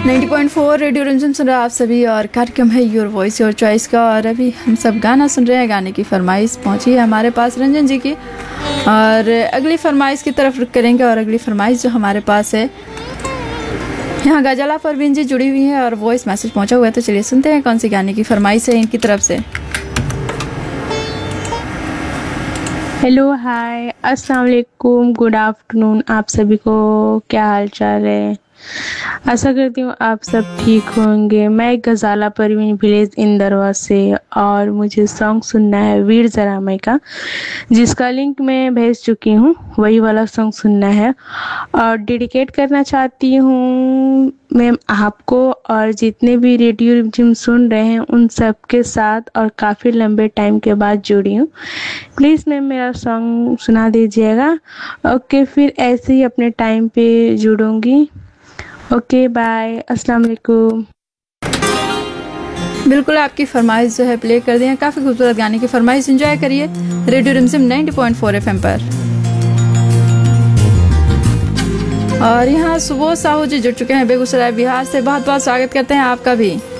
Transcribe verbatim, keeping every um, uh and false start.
नब्बे पॉइंट चार रेडियो रिमझिम सुन रहे हैं आप सभी और कार्यक्रम है योर वॉइस योर चॉइस का। और अभी हम सब गाना सुन रहे हैं। गाने की फरमाइश पहुंची है हमारे पास रंजन जी की और अगली फरमाइश की तरफ रुख करेंगे। और अगली फरमाइश जो हमारे पास है, यहाँ गजाला परवीन जी जुड़ी हुई है और वॉइस मैसेज पहुंचा हुआ है। तो चलिए सुनते हैं कौन सी गाने की फरमाइश है इनकी तरफ से। हेलो, हाय, अस्सलाम वालेकुम, गुड आफ्टरनून। आप सभी को क्या हाल चाल है? आशा करती हूँ आप सब ठीक होंगे। मैं गजाला परवीन विलेज इंदरवा से और मुझे सॉन्ग सुनना है वीर जरामई का, जिसका लिंक मैं भेज चुकी हूँ। वही वाला सॉन्ग सुनना है और डेडिकेट करना चाहती हूँ मैम आपको और जितने भी रेडियो रिमझिम सुन रहे हैं उन सब के साथ। और काफ़ी लंबे टाइम के बाद जुड़ी हूँ। प्लीज़ मैम मेरा सॉन्ग सुना दीजिएगा। ओके, फिर ऐसे ही अपने टाइम पे जुड़ूंगी। ओके, बाय, अस्सलाम वालेकुम। बिल्कुल आपकी फरमाइश जो है प्ले कर दिए। काफ़ी खूबसूरत गाने की फरमाइश एंजॉय करिए रेडियो रिमझिम नब्बे पॉइंट चार एफएम पर। और यहाँ सुबोध साहू जी जुड़ चुके हैं बेगूसराय बिहार से। बहुत बहुत स्वागत करते हैं आपका भी।